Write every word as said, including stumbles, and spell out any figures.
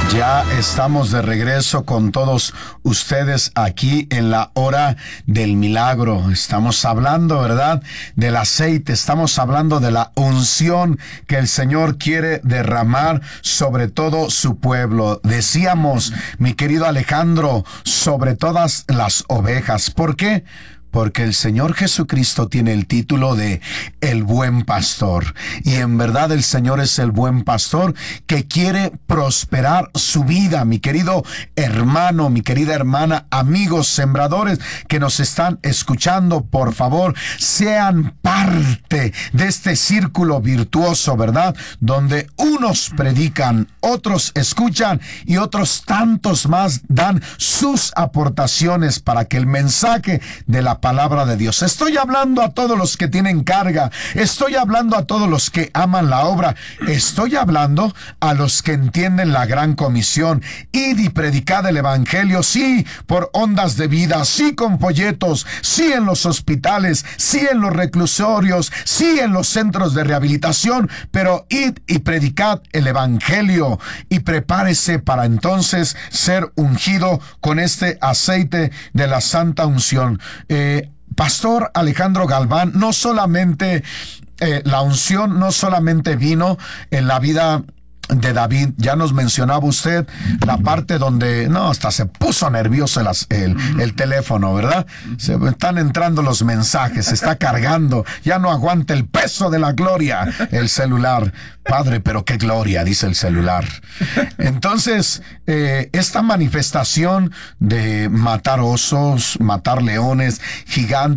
Ya estamos de regreso con todos ustedes aquí en la hora del milagro. Estamos hablando, ¿verdad?, del aceite. Estamos hablando de la unción que el Señor quiere derramar sobre todo su pueblo. Decíamos, mi querido Alejandro, sobre todas las ovejas. ¿Por qué? Porque el Señor Jesucristo tiene el título de el buen pastor. Y en verdad el Señor es el buen pastor que quiere prosperar su vida. Mi querido hermano, mi querida hermana, amigos sembradores que nos están escuchando, por favor, sean parte de este círculo virtuoso, ¿verdad? Donde unos predican, otros escuchan y otros tantos más dan sus aportaciones para que el mensaje de la palabra de Dios. Estoy hablando a todos los que tienen carga, estoy hablando a todos los que aman la obra, estoy hablando a los que entienden la gran comisión. Id y predicad el evangelio, sí, por ondas de vida, sí con folletos, sí en los hospitales, sí en los reclusorios, sí en los centros de rehabilitación, pero id y predicad el evangelio y prepárese para entonces ser ungido con este aceite de la santa unción. Eh, Pastor Alejandro Galván, no solamente eh, la unción no solamente vino en la vida de David, ya nos mencionaba usted la parte donde, no, hasta se puso nervioso el, el, el teléfono, ¿verdad? Se están entrando los mensajes, se está cargando, ya no aguanta el peso de la gloria el celular. Padre, pero qué gloria, dice el celular. Entonces, eh, esta manifestación de matar osos, matar leones, gigantes,